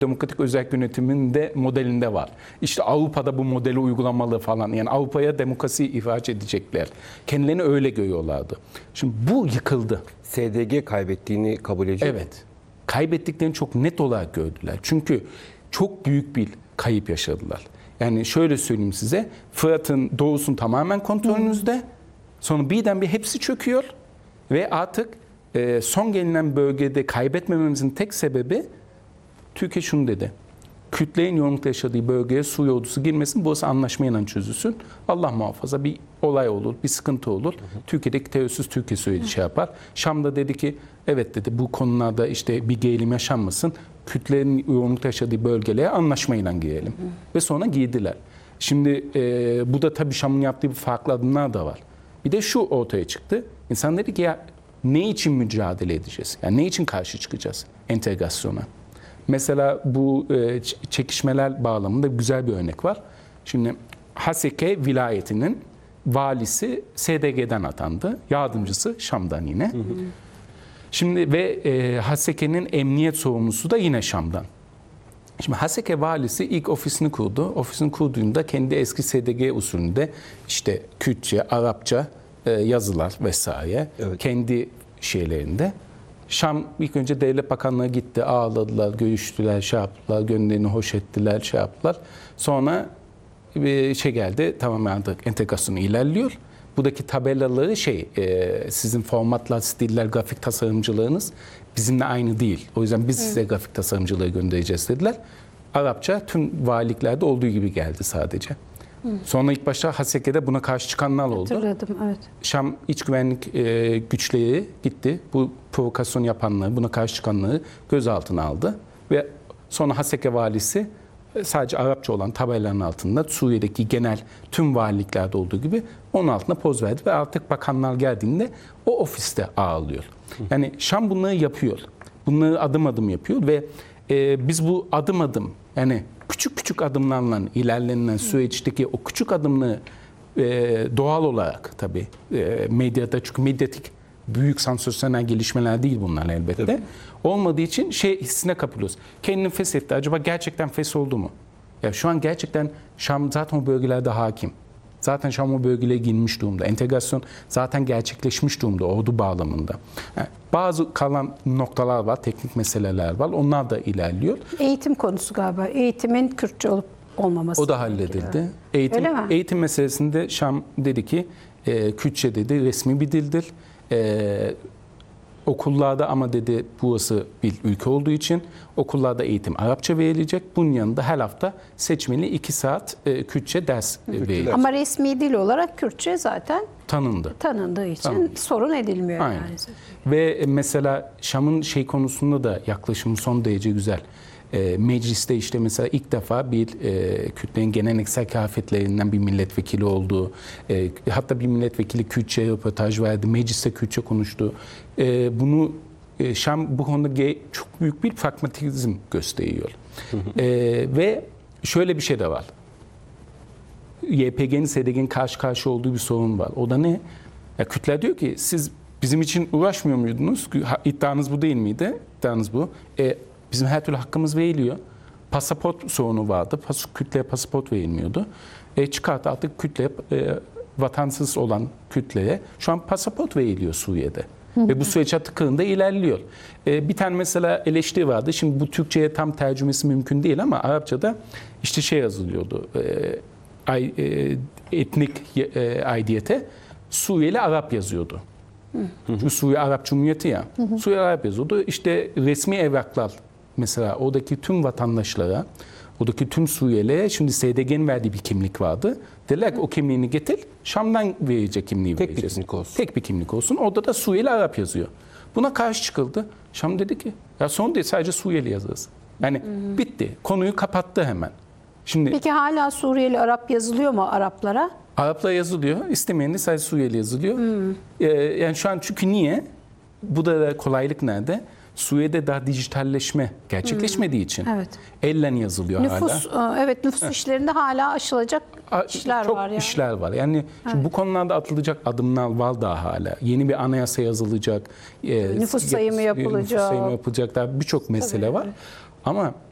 demokratik özerk yönetiminin de modelinde var. İşte Avrupa'da bu modeli uygulamalı falan. Yani Avrupa'ya demokrasi ihraç edecekler. Kendilerini öyle görüyorlardı. Şimdi bu yıkıldı. SDG kaybettiğini kabul ediyor. Evet. Kaybettiklerini çok net olarak gördüler. Çünkü çok büyük bir kayıp yaşadılar. Yani şöyle söyleyeyim size. Fırat'ın doğusun tamamen kontrolünüzde. Sonra birden bir hepsi çöküyor. Ve artık son gelinen bölgede kaybetmememizin tek sebebi Türkiye şunu dedi. Kürtlerin yoğunlukla yaşadığı bölgeye Suriye ordusu girmesin. Burası anlaşmayla çözülsün. Allah muhafaza bir olay olur, bir sıkıntı olur. Türkiye'deki terörsüz Türkiye söyledi şey yapar. Şam'da dedi ki evet dedi bu konularda işte bir gerilim yaşanmasın. Kürtlerin yoğunlukla yaşadığı bölgelere anlaşmayla girelim. Ve sonra girdiler. Şimdi bu da tabii Şam'ın yaptığı bir farklı adımlar da var. Bir de şu ortaya çıktı. İnsan dedi ki ya ne için mücadele edeceğiz? Yani ne için karşı çıkacağız entegrasyona? Mesela bu çekişmeler bağlamında güzel bir örnek var. Şimdi Haseke vilayetinin valisi SDG'den atandı. Yardımcısı Şam'dan yine. Şimdi ve Haseke'nin emniyet sorumlusu da yine Şam'dan. Şimdi Haseke valisi ilk ofisini kurdu. Ofisini kurduğunda kendi eski SDG usulünde işte Kürtçe, Arapça yazılar vesaire kendi şeylerinde. Şam ilk önce Devlet Bakanlığı gitti, ağladılar, görüştüler, şey yaptılar, gönüllerini hoş ettiler, şey yaptılar. Sonra bir şey geldi, tamamen artık entegrasyonu ilerliyor. Buradaki tabelaları sizin formatlar, stiller, grafik tasarımcılarınız bizimle aynı değil. O yüzden biz size grafik tasarımcıları göndereceğiz dediler. Arapça tüm valiliklerde olduğu gibi geldi sadece. Sonra ilk başta Haseke'de buna karşı çıkanlar oldu. Hatırladım, evet. Şam İç Güvenlik güçleri gitti. Bu provokasyon yapanları, buna karşı çıkanları gözaltına aldı. Ve sonra Haseke valisi sadece Arapça olan tabelaların altında Suriye'deki genel tüm valiliklerde olduğu gibi onun altına poz verdi. Ve artık bakanlar geldiğinde o ofiste ağırlıyor. Yani Şam bunları yapıyor. Bunları adım adım yapıyor ve biz bu adım adım yani küçük küçük adımlarla ilerlenen süreçteki o küçük adımları doğal olarak tabii medyada çünkü medyatik büyük sansasyonel gelişmeler değil bunlar elbette. Tabii. Olmadığı için hissine kapılıyoruz. Kendini feshetti. Acaba gerçekten fesholdu mu? Ya şu an gerçekten Şam zaten o bölgelerde hakim. Zaten Şam o bölgelere girmiş durumda. Entegrasyon zaten gerçekleşmiş durumda ordu bağlamında. Yani bazı kalan noktalar var, teknik meseleler var. Onlar da ilerliyor. Eğitim konusu galiba. Eğitimin Kürtçe olup olmaması. O da halledildi. Eğitim meselesinde Şam dedi ki Kürtçe dedi resmi bir dildir. Okullarda ama dedi burası bir ülke olduğu için okullarda eğitim Arapça verilecek. Bunun yanında her hafta seçmeli 2 saat Kürtçe ders verilecek. Ama resmi dil olarak Kürtçe zaten tanındığı için sorun edilmiyor. Aynen. Yani. Ve mesela Şam'ın konusunda da yaklaşımı son derece güzel. Mecliste işte mesela ilk defa bir Kürtlerin geleneksel kıyafetlerinden bir milletvekili olduğu, hatta bir milletvekili Kürtçe röportaj verdi, mecliste Kürtçe konuştu. Bunu Şam bu konuda çok büyük bir pragmatizm gösteriyor. Ve şöyle bir şey de var. YPG'nin, SDG'nin karşı karşıya olduğu bir sorun var. O da ne? Ya Kürtler diyor ki siz bizim için uğraşmıyor muydunuz? İddianız bu değil miydi? İddianız bu. Bizim her türlü hakkımız veriliyor. Pasaport sorunu vardı. Kürtlere pasaport verilmiyordu. Çıkarttı artık Kürtlere, vatansız olan Kürtlere şu an pasaport veriliyor Suriye'de. Ve bu süreç tıkırında ilerliyor. Bir tane mesela eleştiri vardı. Şimdi bu Türkçe'ye tam tercümesi mümkün değil ama Arapçada işte yazılıyordu. Etnik aidiyete Suriyeli Arap yazıyordu. Bu Suriye Arap Cumhuriyeti ya. Suriye Arap yazıyordu. İşte resmi evraklar mesela oradaki tüm vatandaşlara, oradaki tüm Suriyelilere şimdi SDG'nin verdiği bir kimlik vardı. Dediler ki o kimliğini getir, Şam'dan verecek kimliği vereceğiz. Tek bir kimlik olsun. Tek bir kimlik olsun. Orada da Suriyeli Arap yazıyor. Buna karşı çıkıldı. Şam dedi ki ya son değil sadece Suriyeli yazarız. Yani bitti. Konuyu kapattı hemen. Şimdi Peki hala Suriyeli Arap yazılıyor mu Araplara? Araplar yazılıyor. İstemeyen de sadece Suriyeli yazılıyor. Yani şu an çünkü niye? Bu da kolaylık nerede? Suriye'de daha dijitalleşme gerçekleşmediği için elle yazılıyor hala. Evet, nüfus işlerinde hala aşılacak işler çok var. Çok işler var. Yani bu konularda atılacak adımlar var daha hala. Yeni bir anayasa yazılacak. Nüfus sayımı yapılacak. Nüfus sayımı yapılacak. Birçok mesele var. Ama